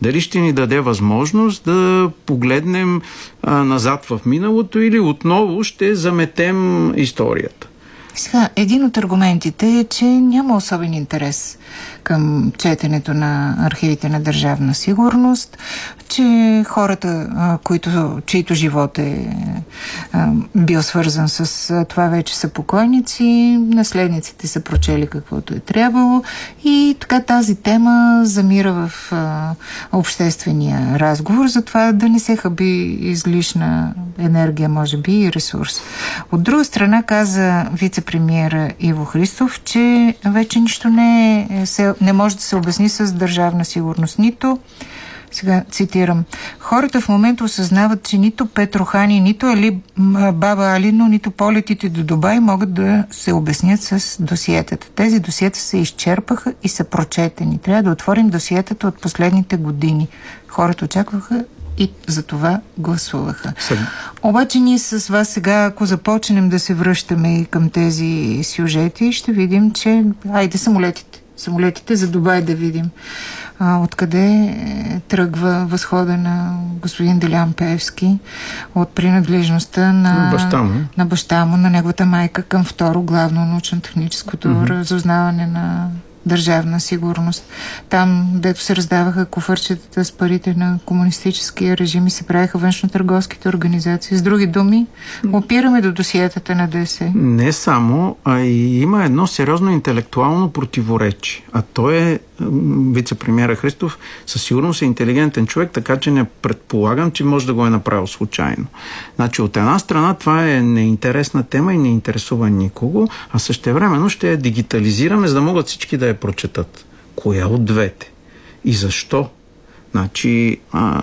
Дали ще ни даде възможност да погледнем назад в миналото или отново ще заметем историята. Сега, един от аргументите е, че няма особен интерес към четенето на архивите на Държавна сигурност, че хората, чието живот е бил свързан с това, вече са покойници, наследниците са прочели каквото е трябвало и така тази тема замира в обществения разговор, затова да не се хаби излишна енергия, може би, и ресурс. От друга страна каза вице-премиера Иво Христов, че вече нищо не може да се обясни с държавна сигурност. Нито, сега цитирам, хората в момента осъзнават, че нито Петрохани, нито Баба Алино, нито полетите до Дубай могат да се обяснят с досиетата. Тези досиета се изчерпаха и са прочетени. Трябва да отворим досиетата от последните години. Хората очакваха и за това гласуваха. Обаче ние с вас сега, ако започнем да се връщаме и към тези сюжети, ще видим, че самолетите за Дубай да видим. Откъде тръгва възхода на господин Делян Пеевски от принадлежността на баща му, на неговата майка към второ главно научно-техническото разузнаване на Държавна сигурност. Там, дето се раздаваха куфърчетата с парите на комунистическия режим и се правиха външно-търговските организации. С други думи, опираме до досиетата на ДС. Не само, а и има едно сериозно интелектуално противоречие. А то е вице-премиера Христов със сигурност е интелигентен човек, така че не предполагам, че може да го е направил случайно. Значи, от една страна това е неинтересна тема и не интересува никого, а същевременно ще я дигитализираме, за да могат всички да я прочетат. Коя от двете? И защо? Значи,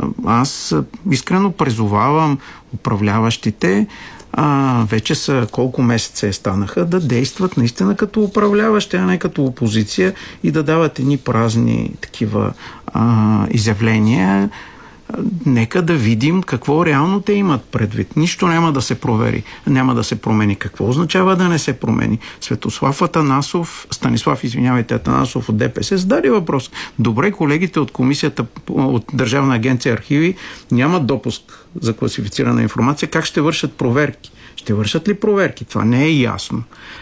аз искрено призовавам управляващите, вече са колко месеца станаха, да действат наистина като управляващи, а не като опозиция и да дават едни празни такива изявления. Нека да видим какво реално те имат предвид. Нищо няма да се провери, няма да се промени. Какво означава да не се промени? Станислав Атанасов от ДПС зададе въпрос. Добре, колегите от комисията, от Държавна агенция архиви нямат допуск за класифицирана информация. Как ще вършат проверки? Ще вършат ли проверки? Това не е ясно.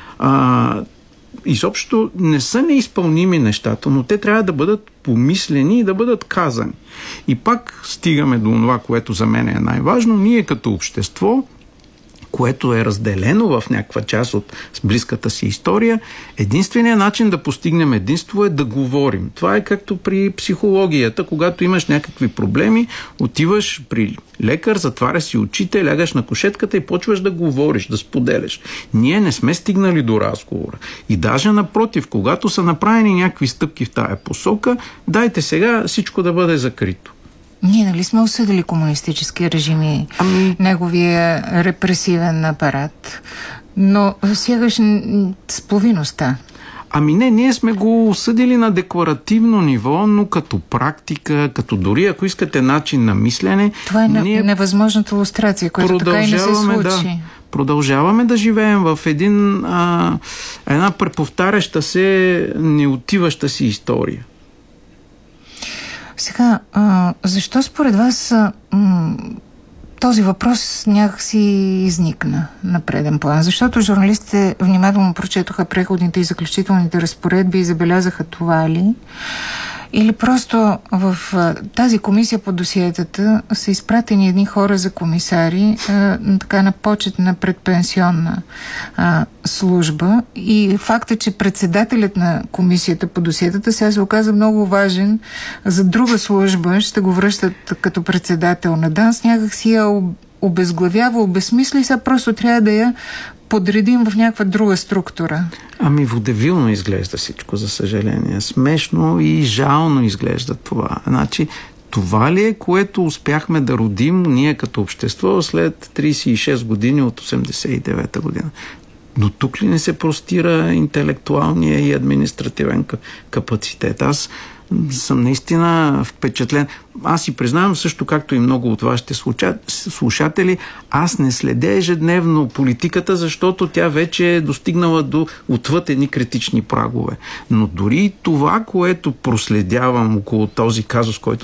Изобщо не са неизпълними нещата, но те трябва да бъдат помислени и да бъдат казани. И пак стигаме до това, което за мен е най-важно. Ние като общество, което е разделено в някаква част от близката си история, единственият начин да постигнем единство е да говорим. Това е както при психологията, когато имаш някакви проблеми, отиваш при лекар, затваря си очите, лягаш на кушетката и почваш да говориш, да споделяш. Ние не сме стигнали до разговора. И даже напротив, когато са направени някакви стъпки в тая посока, дайте сега всичко да бъде закрито. Ние нали сме осъдили комунистически режим и неговия репресивен апарат, но сягаш с половиността. Ние сме го осъдили на декларативно ниво, но като практика, като дори, ако искате, начин на мислене... Това е невъзможната лустрация, която така и не се случи. Продължаваме да живеем в една преповтаряща се, неотиваща си история. Сега, защо според вас този въпрос някакси изникна на преден план? Защото журналистите внимателно прочетоха преходните и заключителните разпоредби и забелязаха това ли? Или просто в тази комисия по досиетата са изпратени едни хора за комисари, така на почетна предпенсионна служба, и факта, че председателят на комисията по досиетата сега се оказа много важен за друга служба, ще го връщат като председател на ДАНС, някак си я обезглавява, обезсмисли, сега просто трябва да я подредим в някаква друга структура. Водевилно изглежда всичко, за съжаление. Смешно и жално изглежда това. Значи, това ли е, което успяхме да родим ние като общество след 36 години от 89-та година? Но тук ли не се простира интелектуалния и административен капацитет? Аз съм наистина впечатлен. Аз си признавам, също както и много от вашите слушатели, аз не следя ежедневно политиката, защото тя вече е достигнала до отвъд едни критични прагове. Но дори това, което проследявам около този казус, който